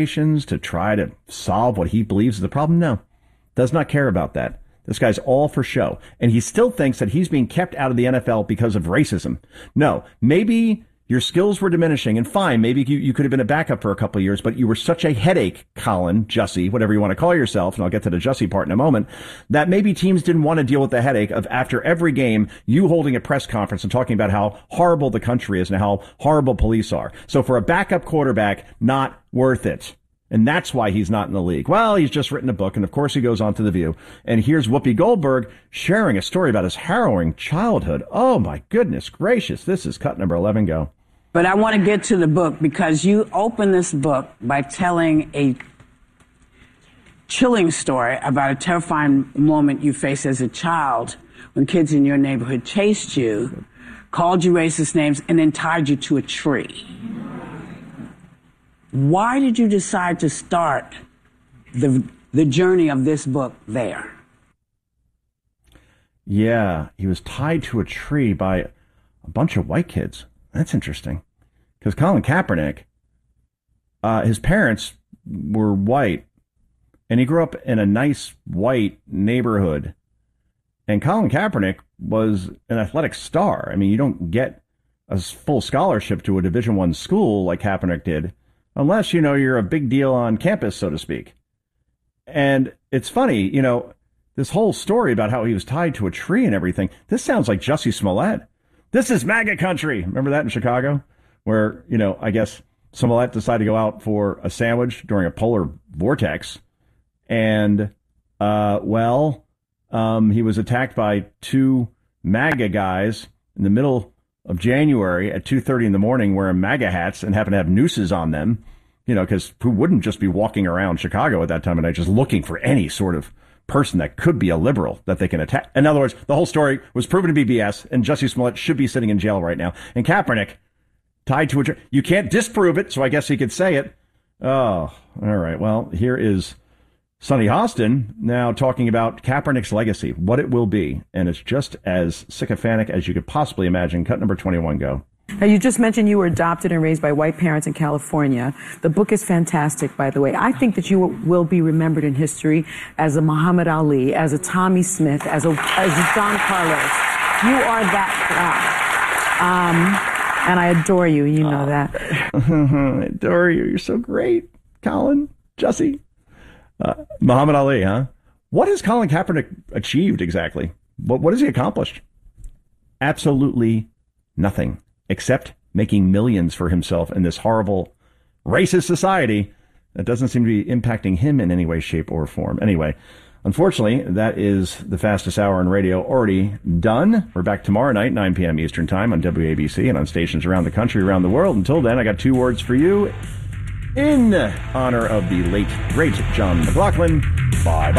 to try to solve what he believes is the problem? No, does not care about that. This guy's all for show. And he still thinks that he's being kept out of the NFL because of racism. No, maybe your skills were diminishing, and fine, maybe you could have been a backup for a couple of years, but you were such a headache, Colin, Jussie, whatever you want to call yourself, and I'll get to the Jussie part in a moment, that maybe teams didn't want to deal with the headache of, after every game, you holding a press conference and talking about how horrible the country is and how horrible police are. So for a backup quarterback, not worth it. And that's why he's not in the league. Well, he's just written a book, and of course he goes on to The View. And here's Whoopi Goldberg sharing a story about his harrowing childhood. Oh, my goodness gracious. This is cut number 11. Go. But I want to get to the book because you open this book by telling a chilling story about a terrifying moment you faced as a child when kids in your neighborhood chased you, called you racist names, and then tied you to a tree. Why did you decide to start the journey of this book there? Yeah, he was tied to a tree by a bunch of white kids. That's interesting. Because Colin Kaepernick, his parents were white, and he grew up in a nice white neighborhood. And Colin Kaepernick was an athletic star. I mean, you don't get a full scholarship to a Division I school like Kaepernick did, unless, you're a big deal on campus, so to speak. And it's funny, this whole story about how he was tied to a tree and everything, this sounds like Jussie Smollett. This is MAGA country. Remember that in Chicago? Where, I guess Smollett decided to go out for a sandwich during a polar vortex. And, he was attacked by two MAGA guys in the middle of January at 2:30 in the morning wearing MAGA hats and happen to have nooses on them, because who wouldn't just be walking around Chicago at that time of night just looking for any sort of person that could be a liberal that they can attack. In other words, the whole story was proven to be BS, and Jussie Smollett should be sitting in jail right now. And Kaepernick, tied to a tree. You can't disprove it, so I guess he could say it. Oh, all right. Well, here is Sonny Hostin now talking about Kaepernick's legacy, what it will be. And it's just as sycophantic as you could possibly imagine. Cut number 21, go. Now, you just mentioned you were adopted and raised by white parents in California. The book is fantastic, by the way. I think that you will be remembered in history as a Muhammad Ali, as a Tommy Smith, as a Don Carlos. You are that guy. And I adore you. You know that. I adore you. You're so great, Colin, Jussie. Muhammad Ali, huh? What has Colin Kaepernick achieved exactly? What has he accomplished? Absolutely nothing, except making millions for himself in this horrible, racist society that doesn't seem to be impacting him in any way, shape, or form. Anyway, unfortunately, that is the fastest hour in radio already done. We're back tomorrow night, 9 p.m. Eastern Time on WABC and on stations around the country, around the world. Until then, I got two words for you in honor of the late, great John McLaughlin. Bye-bye.